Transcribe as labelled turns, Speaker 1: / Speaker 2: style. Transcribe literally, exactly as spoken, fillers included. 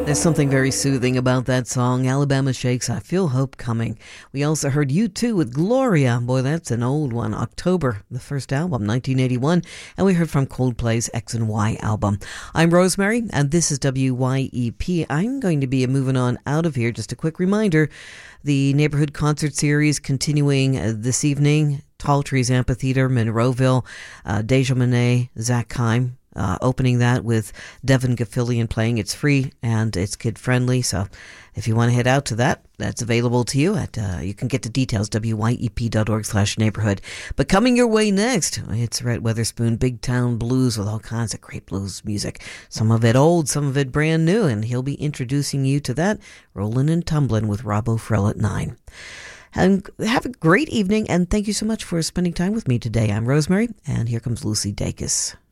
Speaker 1: There's something very soothing about that song, Alabama Shakes, I Feel Hope Coming. We also heard U two with Gloria. Boy, that's an old one. October, the first album, nineteen eighty-one. And we heard from Coldplay's X and Y album. I'm Rosemary, and this is W Y E P. I'm going to be moving on out of here. Just a quick reminder, the Neighborhood Concert Series continuing uh, this evening. Tall Trees Amphitheater, Monroeville, uh, Deja Monet, Zach Kime. Uh, opening that with Devin Gaffilian playing. It's free and it's kid friendly, so if you want to head out to that, that's available to you. At uh, you can get the details, W Y E P dot org slash neighborhood. But coming your way next, it's Rhett Weatherspoon, Big Town Blues, with all kinds of great blues music. Some of it old, some of it brand new, and he'll be introducing you to that, Rollin' and Tumblin' with Rob O'Frell at nine. And have a great evening, and thank you so much for spending time with me today. I'm Rosemary, and here comes Lucy Dacus.